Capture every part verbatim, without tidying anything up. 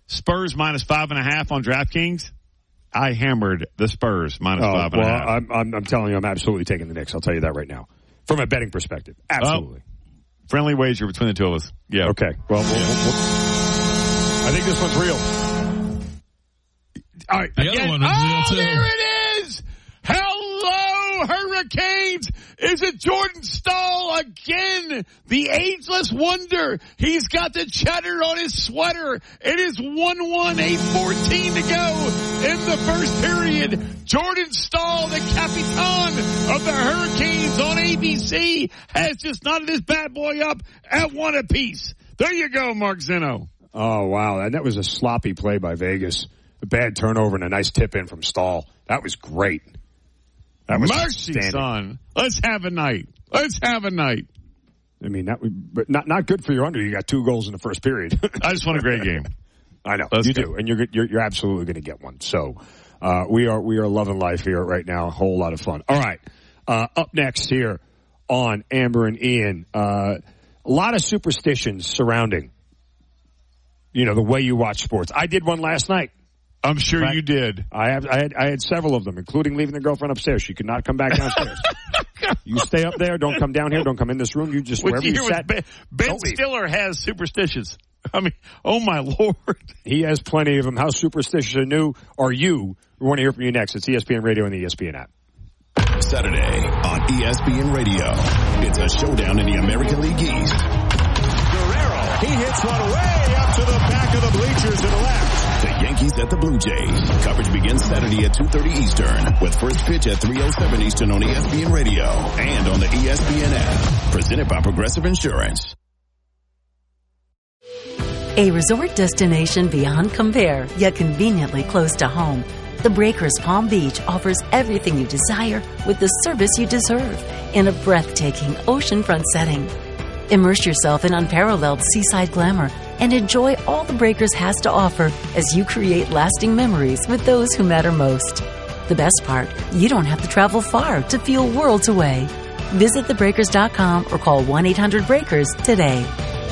Spurs minus five and a half on DraftKings. I hammered the Spurs minus oh, five and well, a half. I'm, I'm, I'm telling you, I'm absolutely taking the Knicks. I'll tell you that right now. From a betting perspective. Absolutely. Oh, friendly wager between the two of us. Yeah. Okay. Well, we'll, we'll, we'll I think this one's real. All right. The other one was oh, real too. There it is. Hello, Hurricanes. Is it Jordan Staal again? The ageless wonder. He's got the cheddar on his sweater. It is one one, eight fourteen to go in the first period. Jordan Staal, the Capitan of the Hurricanes on A B C, has just knotted this bad boy up at one apiece. There you go, Mark Zinno. Oh, wow. And that was a sloppy play by Vegas. A bad turnover and a nice tip in from Staal. That was great. That was Mercy, son. Let's have a night. Let's have a night. I mean, that would, but not not good for your under. You got two goals in the first period. I just want a great game. I know. Let's you go. do. And you're, you're, you're absolutely going to get one. So, uh, we are, we are loving life here right now. A whole lot of fun. All right. Uh, up next here on Amber and Ian, uh, a lot of superstitions surrounding, you know, the way you watch sports. I did one last night. I'm sure fact, you did. I have, I had, I had several of them, including leaving the girlfriend upstairs. She could not come back downstairs. You stay up there. Don't come down here. Don't come in this room. You just, what wherever you you hear sat. Ben, Ben Stiller has superstitions. I mean, oh my Lord. He has plenty of them. How superstitious are you? Are you? We want to hear from you next. It's E S P N Radio and the E S P N app. Saturday on E S P N Radio. It's a showdown in the American League East. Guerrero, he hits one way up to the back of the bleachers to the left. The Yankees at the Blue Jays. Coverage begins Saturday at two thirty Eastern with first pitch at three oh seven Eastern on E S P N Radio and on the E S P N app. Presented by Progressive Insurance. A resort destination beyond compare, yet conveniently close to home. The Breakers Palm Beach offers everything you desire with the service you deserve in a breathtaking oceanfront setting. Immerse yourself in unparalleled seaside glamour and enjoy all the Breakers has to offer as you create lasting memories with those who matter most. The best part, you don't have to travel far to feel worlds away. Visit the breakers dot com or call one eight hundred breakers today.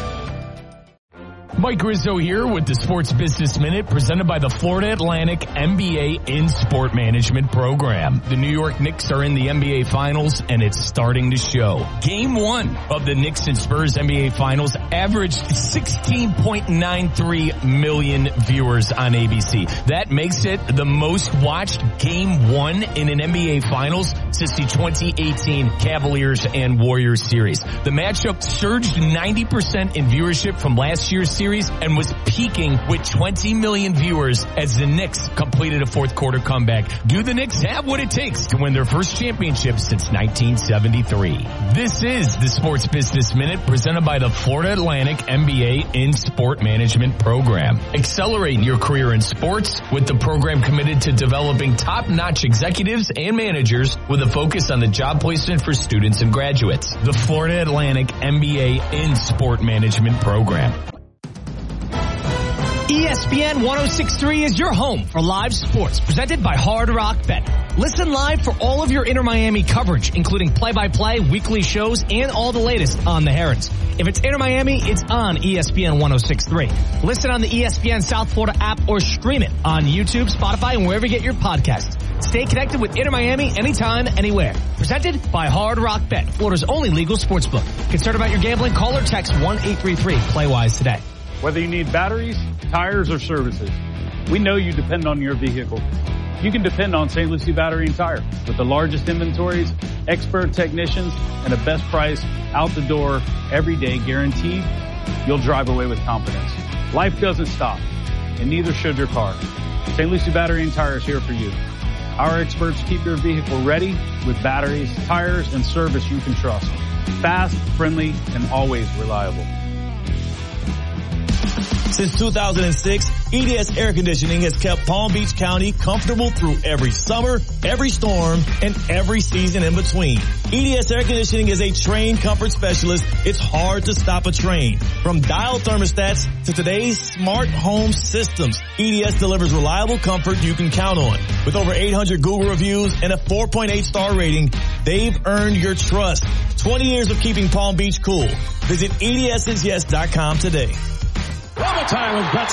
Mike Rizzo here with the Sports Business Minute presented by the Florida Atlantic M B A in Sport Management Program. The New York Knicks are in the N B A Finals and it's starting to show. Game one of the Knicks and Spurs N B A Finals averaged sixteen point nine three million viewers on A B C. That makes it the most watched game one in an N B A Finals since the twenty eighteen Cavaliers and Warriors series. The matchup surged ninety percent in viewership from last year's series and was peaking with twenty million viewers as the Knicks completed a fourth quarter comeback. Do the Knicks have what it takes to win their first championship since nineteen seventy-three? This is the Sports Business Minute presented by the Florida Atlantic M B A in Sport Management Program. Accelerate your career in sports with the program committed to developing top-notch executives and managers with a focus on the job placement for students and graduates. The Florida Atlantic M B A in Sport Management Program. E S P N one oh six point three is your home for live sports, presented by Hard Rock Bet. Listen live for all of your Inter Miami coverage, including play-by-play, weekly shows, and all the latest on the Herons. If it's Inter Miami, it's on E S P N one oh six point three. Listen on the E S P N South Florida app or stream it on YouTube, Spotify, and wherever you get your podcasts. Stay connected with Inter Miami anytime, anywhere. Presented by Hard Rock Bet, Florida's only legal sportsbook. Concerned about your gambling? Call or text one eight three three play wise today. Whether you need batteries, tires, or services, we know you depend on your vehicle. You can depend on Saint Lucie Battery and Tire with the largest inventories, expert technicians, and the best price out the door every day guaranteed. You'll drive away with confidence. Life doesn't stop, and neither should your car. Saint Lucie Battery and Tire is here for you. Our experts keep your vehicle ready with batteries, tires, and service you can trust. Fast, friendly, and always reliable. Since two thousand six, E D S Air Conditioning has kept Palm Beach County comfortable through every summer, every storm, and every season in between. E D S Air Conditioning is a trained comfort specialist. It's hard to stop a train. From dial thermostats to today's smart home systems, E D S delivers reliable comfort you can count on. With over eight hundred Google reviews and a four point eight star rating, they've earned your trust. twenty years of keeping Palm Beach cool. Visit E D S N C S dot com today. Robitaille with